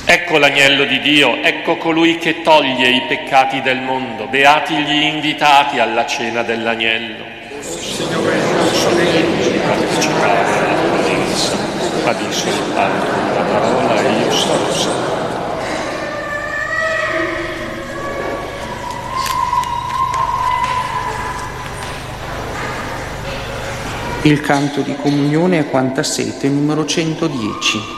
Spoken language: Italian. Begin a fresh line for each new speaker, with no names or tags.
Ecco l'agnello di Dio, ecco colui che toglie i peccati del mondo. Beati gli invitati alla cena dell'agnello.
Signore, non sono degno di partecipare alla tua mensa, ma di soltanto la parola e io sarò salvo.
Il canto di comunione a quanta sete, numero 110.